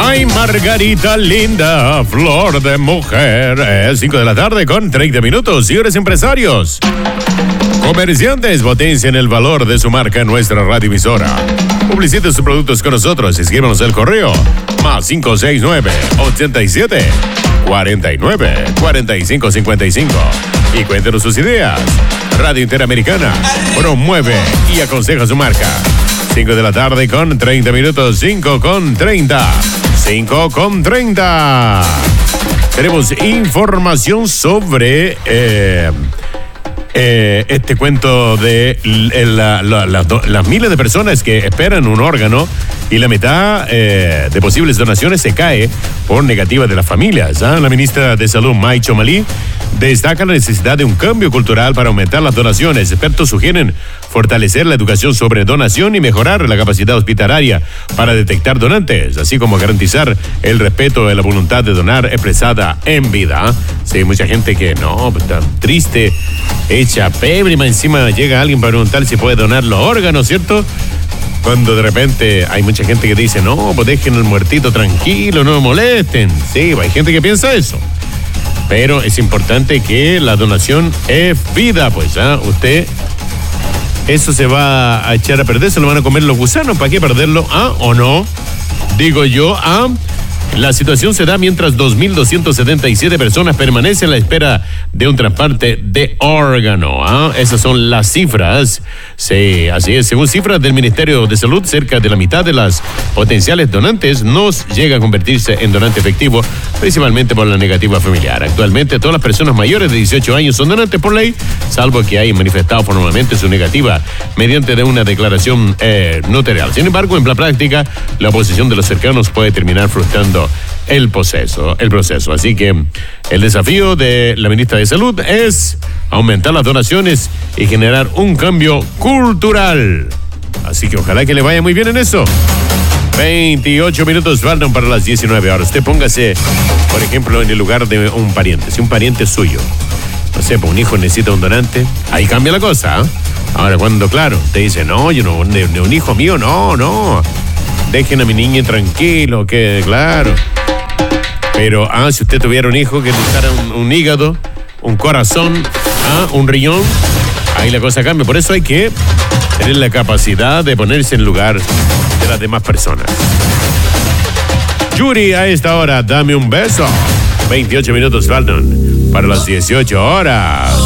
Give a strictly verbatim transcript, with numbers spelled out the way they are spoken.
Ay, Margarita linda, flor de mujer. Es cinco de la tarde con treinta minutos. Señores empresarios, comerciantes, potencien el valor de su marca en nuestra radioemisora. Publicite sus productos con nosotros. Escríbanos al correo más cinco seis nueve, ochenta y siete, cuarenta y nueve, cuarenta y cinco cincuenta y cinco. Y cuéntenos sus ideas. Radio Interamericana promueve y aconseja su marca. cinco de la tarde con treinta minutos. cinco con treinta. cinco con treinta. Tenemos información sobre eh, eh, este cuento de la, la, la, la, las miles de personas que esperan un órgano y la mitad eh, de posibles donaciones se cae por negativa de las familias. ¿eh? La ministra de Salud, May Chomali, destaca la necesidad de un cambio cultural para aumentar las donaciones. Expertos sugieren fortalecer la educación sobre donación y mejorar la capacidad hospitalaria para detectar donantes, así como garantizar el respeto de la voluntad de donar expresada en vida. Sí, mucha gente que no, está triste, hecha pébrima, encima llega alguien para preguntar si puede donar los órganos, ¿cierto? Cuando de repente hay mucha gente que dice, no, pues dejen el muertito tranquilo, no me molesten. Sí, hay gente que piensa eso. Pero es importante que la donación es vida, pues, ¿ah? Usted, eso se va a echar a perder, se lo van a comer los gusanos, ¿para qué perderlo? ¿Ah? ¿O no? Digo yo, ¿ah? La situación se da mientras dos mil doscientas setenta y siete personas permanecen a la espera de un trasplante de órgano. ¿ah? Esas son las cifras. Sí, así es. Según cifras del Ministerio de Salud, cerca de la mitad de las potenciales donantes no llega a convertirse en donante efectivo, principalmente por la negativa familiar. Actualmente, todas las personas mayores de dieciocho años son donantes por ley, salvo que hayan manifestado formalmente su negativa mediante de una declaración eh, notarial. Sin embargo, en la práctica, la oposición de los cercanos puede terminar frustrando el proceso, el proceso. Así que el desafío de la ministra de Salud es aumentar las donaciones y generar un cambio cultural. Así que ojalá que le vaya muy bien en eso. veintiocho minutos faltan para las diecinueve horas. Usted póngase, por ejemplo, en el lugar de un pariente. Si un pariente es suyo, no sé, pues un hijo necesita un donante, ahí cambia la cosa. ¿eh? Ahora, cuando, claro, te dice, no, yo no, de, de un hijo mío, no, no. Dejen a mi niña tranquilo, que claro. Pero, ah, si usted tuviera un hijo que necesitara un, un hígado, un corazón, ah, un riñón, ahí la cosa cambia. Por eso hay que tener la capacidad de ponerse en lugar de las demás personas. Yuri, a esta hora, dame un beso. veintiocho minutos faltan para las dieciocho horas.